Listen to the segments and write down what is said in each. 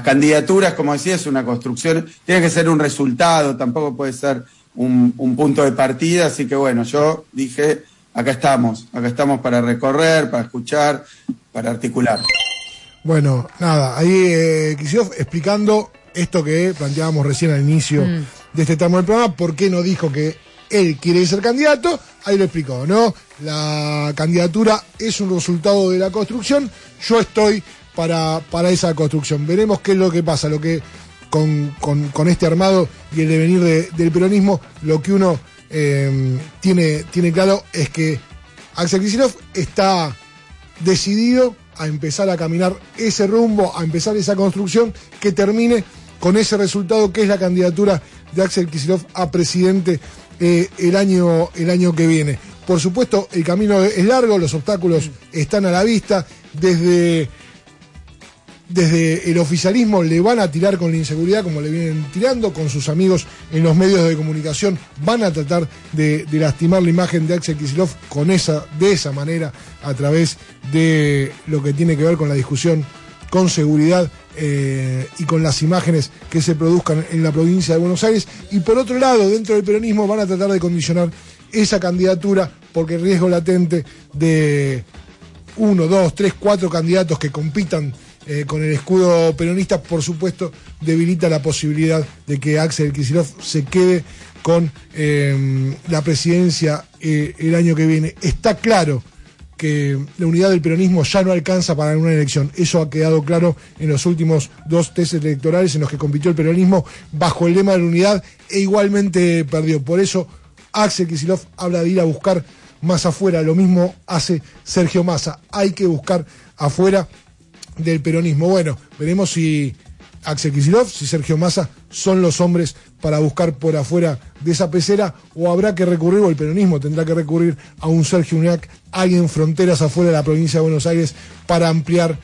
candidaturas, como decía, es una construcción, tiene que ser un resultado, tampoco puede ser un punto de partida, así que bueno, yo dije, acá estamos para recorrer, para escuchar, para articular. Bueno, nada, ahí Kicillof explicando esto que planteábamos recién al inicio de este tramo del programa, por qué no dijo que él quiere ser candidato, ahí lo explicó, ¿no? La candidatura es un resultado de la construcción, yo estoy para esa construcción. Veremos qué es lo que pasa, lo que con este armado y el devenir del peronismo, lo que uno tiene claro es que Axel Kicillof está decidido a empezar a caminar ese rumbo, a empezar esa construcción que termine con ese resultado que es la candidatura de Axel Kicillof a presidente el año que viene. Por supuesto, el camino es largo, los obstáculos están a la vista. Desde el oficialismo le van a tirar con la inseguridad como le vienen tirando, con sus amigos en los medios de comunicación van a tratar de lastimar la imagen de Axel Kicillof de esa manera, a través de lo que tiene que ver con la discusión con seguridad y con las imágenes que se produzcan en la provincia de Buenos Aires. Y por otro lado, dentro del peronismo van a tratar de condicionar esa candidatura, porque el riesgo latente de 1, 2, 3, 4 candidatos que compitan con el escudo peronista, por supuesto, debilita la posibilidad de que Axel Kicillof se quede con la presidencia el año que viene. Está claro que la unidad del peronismo ya no alcanza para una elección. Eso ha quedado claro en los últimos 2 test electorales en los que compitió el peronismo bajo el lema de la unidad e igualmente perdió. Por eso Axel Kicillof habla de ir a buscar más afuera. Lo mismo hace Sergio Massa. Hay que buscar afuera del peronismo. Bueno, veremos si Axel Kicillof, si Sergio Massa son los hombres para buscar por afuera de esa pecera, o habrá que recurrir, o el peronismo tendrá que recurrir a un Sergio Uñac, alguien fronteras afuera de la provincia de Buenos Aires, para ampliar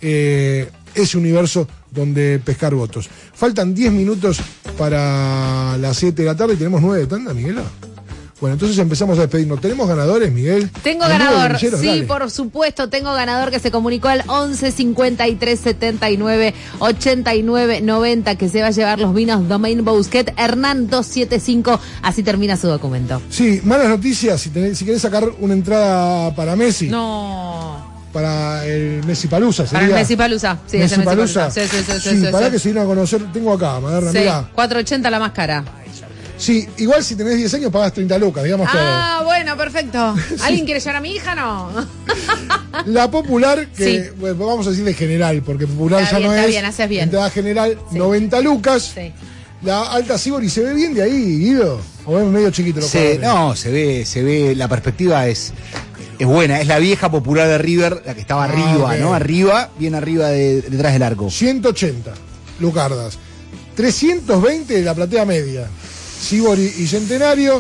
ese universo donde pescar votos. Faltan 10 minutos para las 7 de la tarde y tenemos 9 de tanda, Miguel. Bueno, entonces empezamos a despedirnos. ¿Tenemos ganadores, Miguel? Tengo ganador, sí, dale. Por supuesto, tengo ganador que se comunicó al 11 53 79 89 90, que se va a llevar los vinos Domaine Bousquet Hernán 275, así termina su documento. Sí, malas noticias, si querés sacar una entrada para Messi. No. Para el Messi Palusa, sería. Para el Messi Palusa, sí, Messi Palusa. Sí, para que se vienen a conocer, tengo acá, Maderna, sí, mirá. 480 la más cara. Sí, igual si tenés 10 años pagás 30 lucas, digamos todo. Ah, bueno, perfecto. ¿Alguien quiere llevar a mi hija? No. La popular, que bueno, vamos a decir de general, porque popular está ya bien, no está es. Bien, haces bien. Entrada general, 90 lucas. Sí. La alta Sibori, ¿se ve bien de ahí, Guido? ¿O es medio chiquito los cuadros? No, se ve, la perspectiva es buena. Es la vieja popular de River, la que estaba arriba, okay. ¿No? Arriba, bien arriba detrás del arco. 180, Lucardas. 320 la platea media. Sibori y Centenario,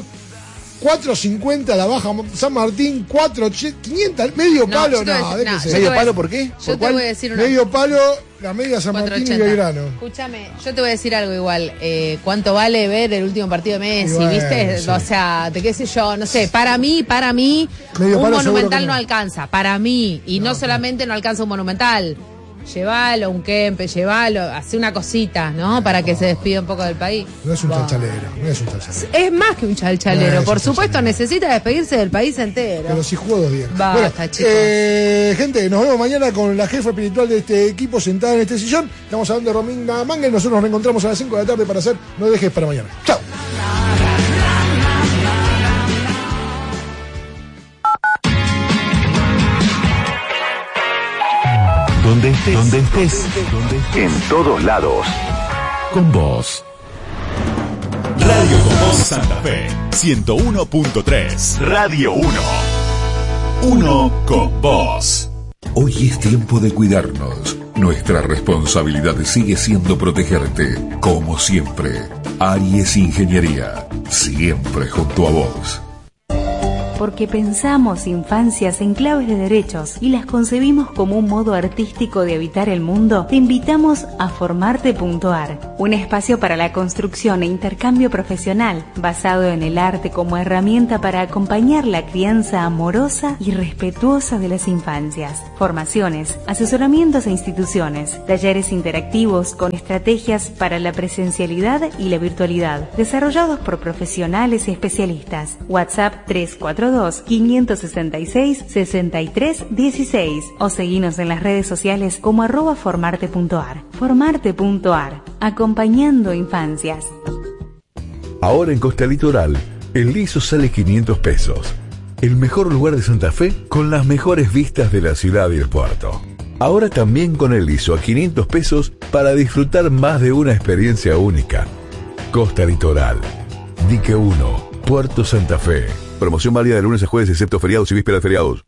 450 la baja San Martín, 500, medio palo, déjese. ¿Medio palo por qué? Yo te voy a decir una. Medio palo, la media San Martín y Belgrano. Escúchame, yo te voy a decir algo igual. ¿Cuánto vale ver el último partido de Messi? Bueno, ¿viste? Sí. O sea, qué sé yo, no sé. Para mí, medio un Monumental no alcanza. Para mí. Y no solamente no alcanza un Monumental. Llévalo, un Kempe, hace una cosita, ¿no? Para que se despida un poco del país. No es un chalchalero. Es más que un chalchalero, por supuesto, necesita despedirse del país entero. Pero si jugó 2 días. Basta, chicos. Gente, nos vemos mañana con la jefa espiritual de este equipo sentada en este sillón. Estamos hablando de Romina Mangel. Nosotros nos reencontramos a las 5 de la tarde para hacer No Dejes para Mañana. ¡Chao! Donde estés, en todos lados. Con vos. Radio Con Vos Santa Fe, 101.3. Radio 1. Uno con vos. Hoy es tiempo de cuidarnos. Nuestra responsabilidad sigue siendo protegerte. Como siempre, Aries Ingeniería, siempre junto a vos. Porque pensamos infancias en claves de derechos y las concebimos como un modo artístico de habitar el mundo, te invitamos a Formarte.ar, un espacio para la construcción e intercambio profesional basado en el arte como herramienta para acompañar la crianza amorosa y respetuosa de las infancias. Formaciones, asesoramientos a instituciones, talleres interactivos con estrategias para la presencialidad y la virtualidad, desarrollados por profesionales y especialistas. WhatsApp 342-566-6316 o seguinos en las redes sociales como @formarte.ar. Formarte.ar, acompañando infancias. Ahora en Costa Litoral, el liso sale 500 pesos. El mejor lugar de Santa Fe con las mejores vistas de la ciudad y el puerto. Ahora también con el liso a 500 pesos para disfrutar más de una experiencia única. Costa Litoral, Dique 1, Puerto Santa Fe. Promoción válida de lunes a jueves excepto feriados y vísperas de feriados.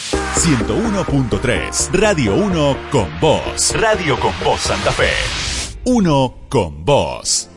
101.3 Radio 1 con vos. Radio con vos Santa Fe. 1 con vos.